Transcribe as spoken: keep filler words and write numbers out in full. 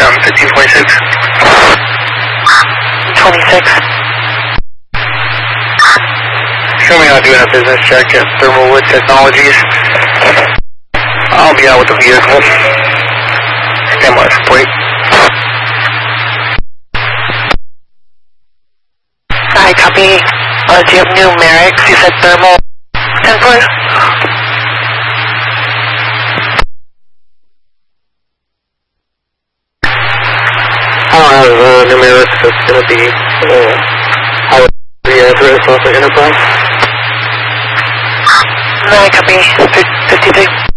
um, fifteen twenty-six. twenty-six. Show me how to do a business check at Thermalwood Technologies. I'll be out with the vehicle. Stand by for plate. Hi, copy. Uh, do you have numerics? You said thermal. ten four. I don't have uh, numerics. It's going to be uh, how would the address off the Enterprise. Hi, copy. fifty-three.